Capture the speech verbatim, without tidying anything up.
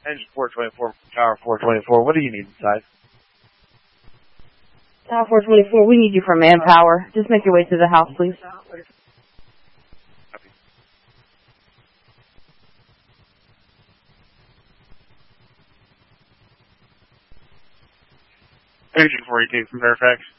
Engine four twenty-four, Tower four twenty-four. What do you need inside? Tower four twenty-four, we need you for manpower. Just make your way to the house, please. Engine four eighteen from Fairfax.